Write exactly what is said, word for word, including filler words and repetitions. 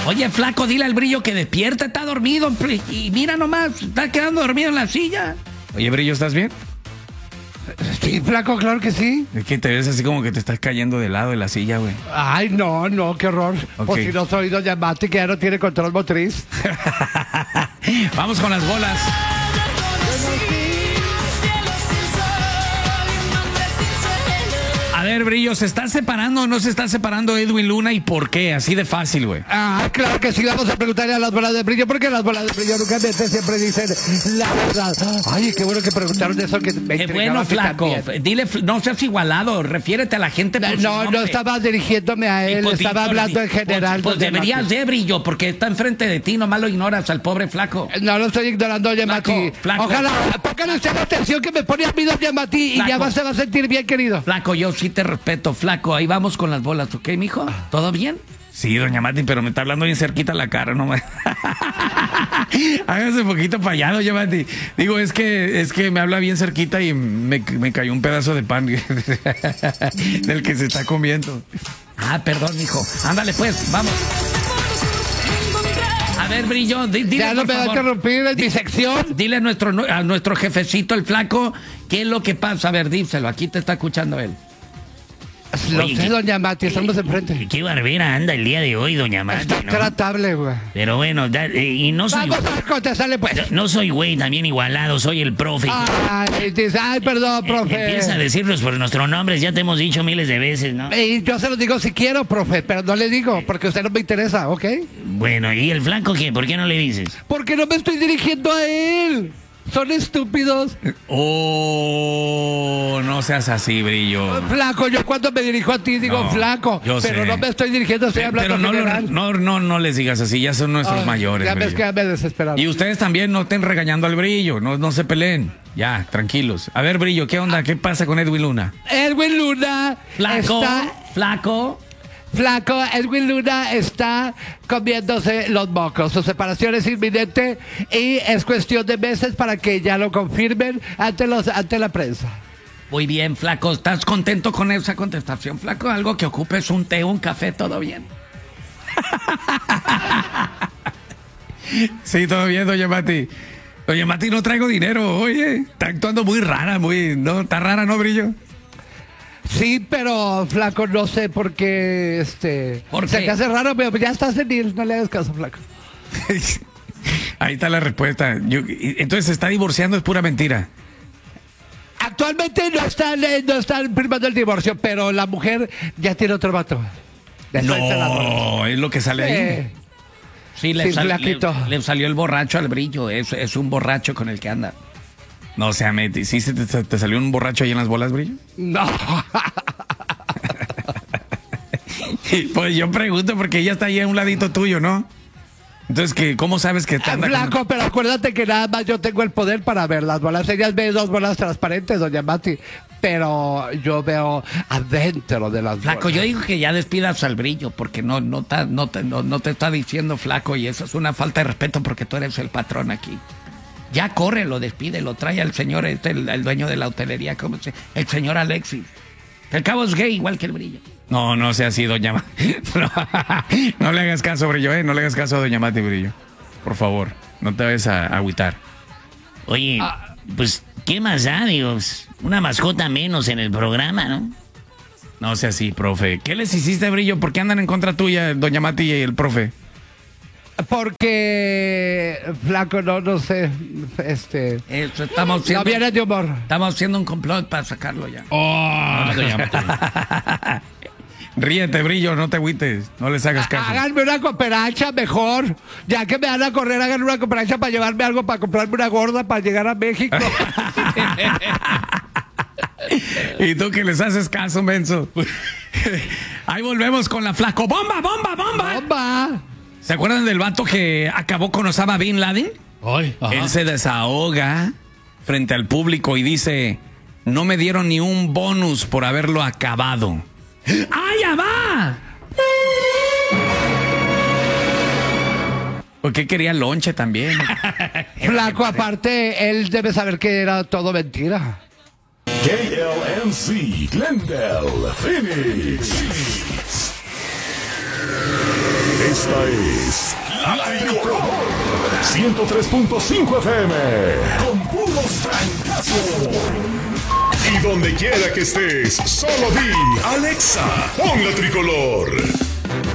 Oye, flaco, dile al Brillo que despierta, está dormido. Y mira nomás, está quedando dormido en la silla. Oye, Brillo, ¿estás bien? Sí, flaco, claro que sí. Es que te ves así como que te estás cayendo de lado de la silla, güey. Ay, no, no, qué horror. Ok. O si no soy doña Mati, que ya no tiene control motriz. Vamos con las bolas. A ver, Brillo, ¿se está separando o no se está separando Edwin Luna y por qué? Así de fácil, güey. Ah, claro que sí, vamos a preguntarle a las bolas de Brillo, porque las bolas de Brillo nunca mienten, siempre dicen la verdad. Ay, qué bueno que preguntaron eso, que me Qué intrigaba bueno, a mí flaco. también. Dile, no seas igualado, refiérete a la gente por su No, nombre. no estaba dirigiéndome a él, Pues, estaba di- hablando di- en general. Pues, pues doña deberías Mati. de, Brillo, porque está enfrente de ti, nomás lo ignoras al pobre flaco. No lo estoy ignorando, doña Flaco, Mati. flaco. Ojalá, póngale usted la atención que me pone a mí, doña Mati, y Flaco. ya va, se va a sentir bien, querido. Flaco, yo sí te respeto, flaco. Ahí vamos con las bolas, ¿ok, mijo? ¿Todo bien? Sí, doña Mati, pero me está hablando bien cerquita la cara, no me... Hágase un poquito para allá, doña Mati. Digo, es que, es que me habla bien cerquita y me, me cayó un pedazo de pan del que se está comiendo. Ah, perdón, mijo. Ándale, pues, vamos. A ver, Brillo, di- dile, Ya no por me va a favor. interrumpir en mi sección. Dile a nuestro, a nuestro jefecito, el flaco, qué es lo que pasa. A ver, díselo, aquí te está escuchando él. Lo Oye, sé, ¿qué- doña Mati, estamos enfrente. Qué barbera anda el día de hoy, doña Mati, Está ¿no? tratable, güey. Pero bueno, da- eh, y no soy... Vamos a contestarle, pues. No soy güey, también igualado, soy el profe. Ay, dice, ay, perdón, Eh, profe. Empieza a decirnos por nuestros nombres, ya te hemos dicho miles de veces, ¿no? Y yo se lo digo si quiero, profe, pero no le digo, porque usted no me interesa, ¿ok? Bueno, ¿y el flanco qué? ¿Por qué no le dices? Porque no me estoy dirigiendo a él. Son estúpidos. Oh, no seas así, Brillo. Flaco, yo cuando me dirijo a ti digo No, flaco, yo pero sé. no me estoy dirigiendo, estoy hablando Pero no, general. no, no, no les digas así, ya son nuestros Ay, mayores. Ya ves Brillo. que ya me desesperaron. Y ustedes también no estén regañando al Brillo, no, no se peleen. Ya, tranquilos. A ver, Brillo, ¿qué onda? ¿Qué pasa con Edwin Luna? Edwin Luna Flaco, está... flaco. Flaco, Edwin Luna está comiéndose los mocos. Su separación es inminente y es cuestión de meses para que ya lo confirmen ante, los, ante la prensa. Muy bien, flaco. ¿Estás contento con esa contestación, flaco? Algo que ocupes un té, un café, todo bien. Sí, todo bien, doña Mati. Doña Mati, no traigo dinero, oye. Está actuando muy rara, muy... No, está rara, ¿no, Brillo? Sí, pero flaco, no sé por qué este ¿Por se qué? te hace raro, pero ya estás en él, no le hagas caso, flaco. Ahí está la respuesta. Yo- entonces, ¿se está divorciando? Es pura mentira. Actualmente no están, eh, no están firmando el divorcio, pero la mujer ya tiene otro vato. Después se las bolas. No, es lo que sale ahí. Eh, Sí, le, Sí, sal- flaquito. le- le salió el borracho al Brillo. Es, es un borracho con el que anda. No, o sea, Meti, ¿sí se te, te salió un borracho ahí en las bolas, Brillo? no. Pues yo pregunto porque ella está ahí a un ladito tuyo, ¿no? Entonces, ¿qué, ¿cómo sabes que te anda con- Flaco, pero acuérdate que nada más yo tengo el poder para ver las bolas. Ellas ven dos bolas transparentes, doña Mati. Pero yo veo adentro de las Flaco, bolas. yo digo que ya despidas al Brillo porque no, no, ta- no, te, no, no te está diciendo flaco y eso es una falta de respeto porque tú eres el patrón aquí. Ya corre, lo despide, lo trae al señor, este, el, el dueño de la hotelería, ¿cómo se? El señor Alexis. Que al cabo es gay igual que el Brillo. No, no sea así, doña Mati. No, no le hagas caso, Brillo, ¿eh? No le hagas caso a doña Mati, Brillo. Por favor, no te vayas a agüitar. Oye, Ah. pues, ¿qué más da? Digo, pues, una mascota menos en el programa, ¿no? No sea así, profe. ¿Qué les hiciste, Brillo? ¿Por qué andan en contra tuya, doña Mati y el profe? Porque, flaco, no, no sé, este... Eso, estamos No haciendo, viene de humor. estamos haciendo un complot para sacarlo ya. Oh. No, doña Mati. Ríete, Brillo, no te agüites. No les hagas caso. Háganme una cooperacha mejor. Ya que me van a correr, hagan una cooperacha para llevarme algo, para comprarme una gorda, para llegar a México. ¿Y tú que les haces caso, menso? Ahí volvemos con la flaco. ¡Bomba, bomba, bomba! ¡Bomba! ¿Se acuerdan del vato que acabó con Osama Bin Laden? Ay, ajá. Él se desahoga frente al público y dice, no me dieron ni un bonus por haberlo acabado. ¡Ah, ya va! Porque quería lonche también. Flaco, aparte, él debe saber que era todo mentira. K L M C, Glendale, Phoenix. Esta es La Tricolor ciento tres punto cinco F M con puros fracasos. Y donde quiera que estés, solo di Alexa, pon La Tricolor.